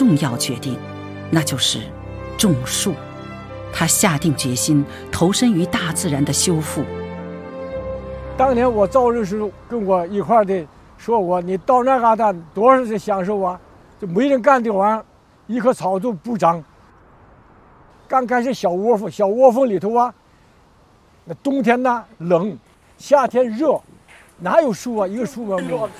重要决定，那就是种树。他下定决心投身于大自然的修复。 当年我造日时跟我一块的说过，你到那嘎达多少的享受啊，就没人干的玩意儿，一棵草都不长。刚开始小窝蜂里头啊，那冬天呢冷，夏天热，哪有树啊？一个树没有。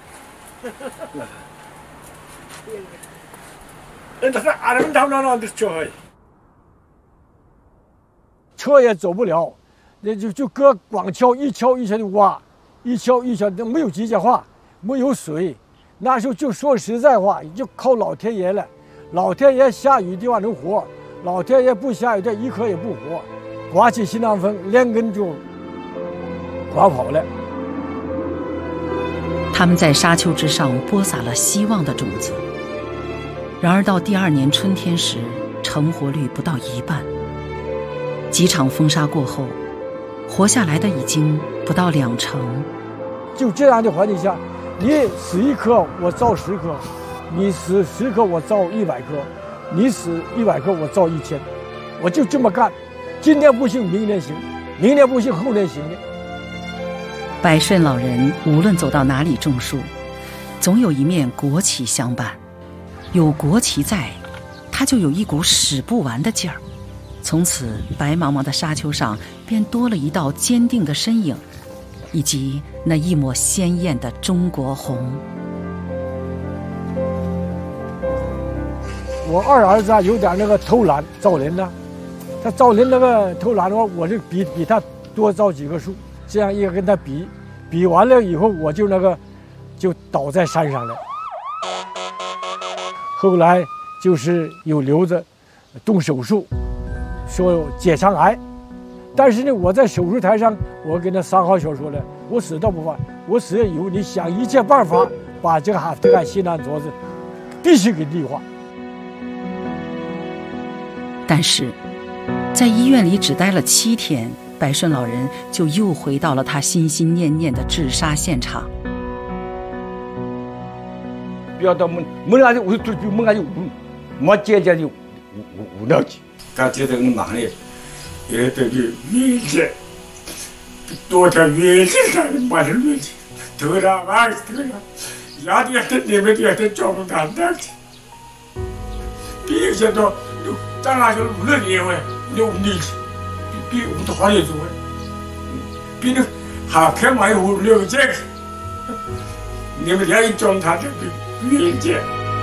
车也走不了，那就搁光敲一敲的挖，一敲都没有机械化，没有水。那时候就说实在话，就靠老天爷了。老天爷下雨的话能活，老天爷不下雨的一棵也不活。刮起西南风，连根就刮跑了。 他们在沙丘之上播撒了希望的种子，然而到第2年春天时，成活率不到1半。几场风沙过后，活下来的已经不到2成。 就这样的环境下，你死1棵我造10棵，你死10棵我造100棵，你死100棵我造1000，我就这么干。今天不行明年行，明年不行后年行的。 百顺老人无论走到哪里种树，总有一面国旗相伴。有国旗在，他就有一股使不完的劲儿。从此白茫茫的沙丘上便多了一道坚定的身影，以及那一抹鲜艳的中国红。 我二儿子有点那个偷懒造林呢，他造林那个偷懒的话，我就比他多造几棵树，这样一个跟他比完了以后，我就就倒在山上了。后来就是有留着动手术，说结肠癌，但是呢，我在手术台上，我跟那3号小说了，我死倒不怕，我死了以后，你想一切办法把这个西南镯子必须给绿化。 但是在医院里只待了7天，百顺老人就又回到了他心心念念的治沙现场。 不要到门那里，我就比门那里没接就无了解。 他觉得我忙嘞，也得去运气，多条运气上把这运气，头上玩头上，压的在那边也在找不到那去。比现在咱俩就5、6年喂，6年去，比我们都好点多，比那还开嘛有5、6个这个，你们俩一装他这个运气。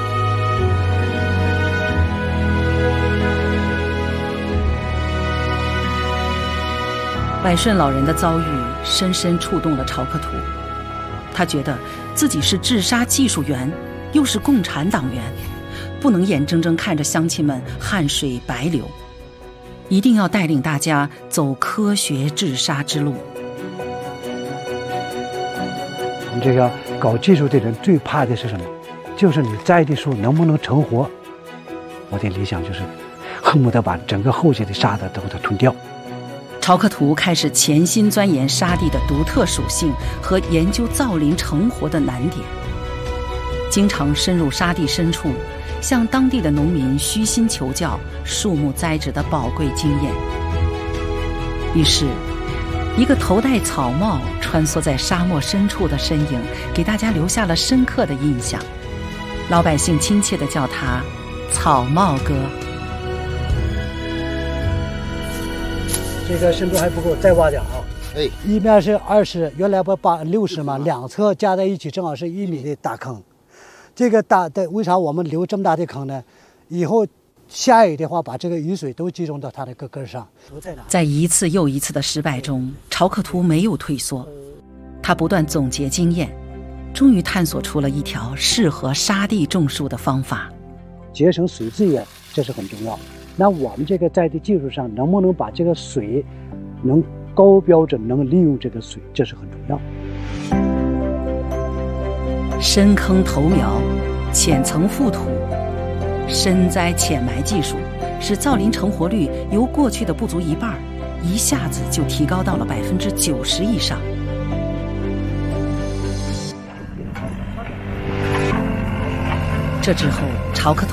百顺老人的遭遇深深触动了曹克图，他觉得自己是治沙技术员，又是共产党员，不能眼睁睁看着乡亲们汗水白流，一定要带领大家走科学治沙之路。 我们这个搞技术的人最怕的是什么？就是你栽的树能不能成活。我的理想就是恨不得把整个后期的沙子都给它吞掉。 曹克图开始潜心钻研沙地的独特属性和研究造林成活的难点，经常深入沙地深处，向当地的农民虚心求教树木栽植的宝贵经验。于是一个头戴草帽穿梭在沙漠深处的身影给大家留下了深刻的印象，老百姓亲切地叫他草帽哥。 这个深度还不够，再挖点啊！哎，一面是20，原来不60嘛，2侧加在一起正好是1米的大坑。这个为啥我们留这么大的坑呢？以后下雨的话，把这个雨水都集中到它的根根上。 在一次又一次的失败中，曹克图没有退缩，他不断总结经验，终于探索出了一条适合沙地种树的方法。 节省水资源，这是很重要。那我们这个在地技术上能不能把这个水能高标准能利用这个水，这是很重要。 深坑投苗，浅层覆土，深栽浅埋技术使造林成活率由过去的不足1半，一下子就提高到了90%以上。这之后，曹克图